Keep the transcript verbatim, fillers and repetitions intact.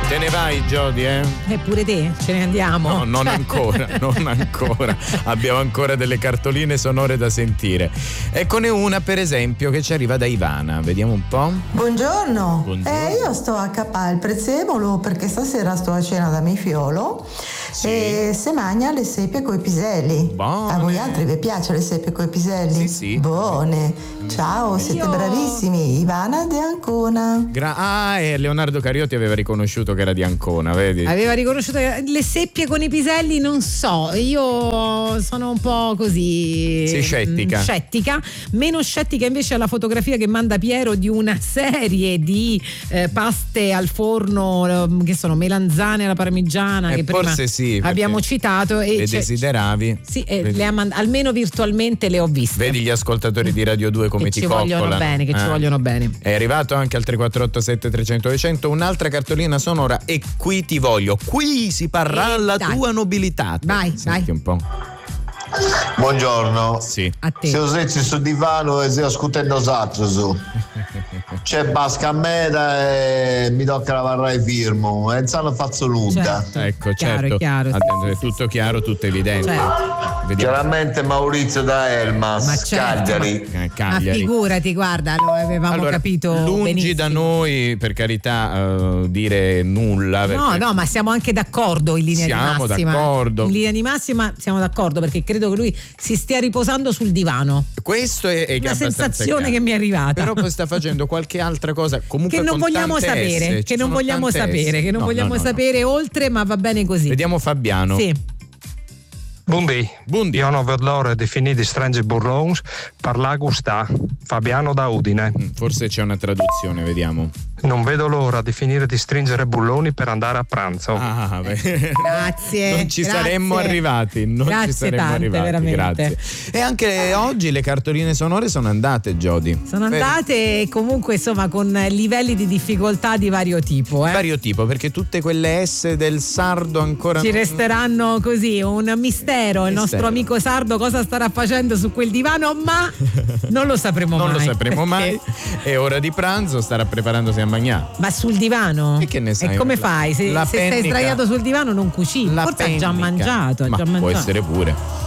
Te ne vai, Jody, eh? Eppure te, ce ne andiamo. No, non ancora, non ancora. Abbiamo ancora delle cartoline sonore da sentire. Eccone una, per esempio, che ci arriva da Ivana. Vediamo un po'. Buongiorno. Buongiorno. Eh, io sto a Capà il prezzemolo perché stasera sto a cena da mio fiolo. Sì. E se mangia le sepe coi piselli. Buone. A voi altri vi piace le sepe coi piselli? Sì, sì. Buone. Ciao, siete Io... bravissimi. Ivana de Ancona. Gra- ah, e Leonardo Cariotti aveva riconosciuto che era di Ancona, vedi? Aveva riconosciuto che le seppie con i piselli, non so, io sono un po' così. Sei scettica. Scettica, meno scettica invece alla fotografia che manda Piero di una serie di eh, paste al forno, che sono melanzane alla parmigiana, Eh, che prima forse sì, abbiamo citato. E le c'è- desideravi. Sì, eh, le ha mand- almeno virtualmente le ho viste. Vedi gli ascoltatori di Radio due come che ti ci coccolano. vogliono bene, che ci Eh. vogliono bene. È arrivato anche al tre quattro otto sette trecento duecento un'altra cartolina sonora, e qui ti voglio. Qui si parrà Eh, la dai. tua nobilità. Vai, Senti vai. un po'. Buongiorno. Sì. A te. Se usi sul divano e stai ascoltando altro su. C'è basca a meta e mi tocca lavorare firmo e non faccio nulla. Certo. Ecco, Chiaro, certo. chiaro, sì, Attento, sì, è sì, tutto sì. chiaro, tutto evidente. Certo. Vediamo. Chiaramente Maurizio da Elmas, Ma certo, Cagliari. Eh, Ma Cagliari. figurati, guarda, lo avevamo Allora, capito lungi benissimo. da noi, per carità, eh, dire nulla. No, perché no, ma siamo anche d'accordo in linea Siamo di massima. d'accordo. In linea di massima siamo d'accordo, perché credo che lui si stia riposando sul divano. Questo è, è Una abbastanza sensazione chiaro. che mi è arrivata. Però poi sta facendo qualche altra cosa comunque che non con vogliamo tante sapere, S, che ci non sono vogliamo tante sapere, S. che non No, vogliamo no, no, no. sapere oltre, ma va bene così. Vediamo Fabiano. Sì. Buondì, Buondì. io non vedo l'ora di finire di Strange Burrons per la Gustà, Fabiano da Udine. Mm, Forse c'è una traduzione, vediamo. Non vedo l'ora di finire di stringere bulloni per andare a pranzo. Ah, beh. Grazie. Non ci grazie. saremmo arrivati. Non Grazie ci saremmo tante, arrivati. veramente. Grazie. E anche oggi le cartoline sonore sono andate, Jody. Sono Per andate comunque, insomma, con livelli di difficoltà di vario tipo. Eh. vario tipo, perché tutte quelle S del sardo ancora Ci non- resteranno così un mistero. Il nostro Mistero. amico sardo cosa starà facendo su quel divano, ma non lo sapremo non mai. lo sapremo mai. perché- È ora di pranzo, starà preparandosi a mangiare. Ma sul divano? E che ne sai? E come fai? Se, La se stai pennica- sdraiato sul divano non cucini. La Forse ha già pennica. mangiato, ha Ma già può mangiato. essere pure.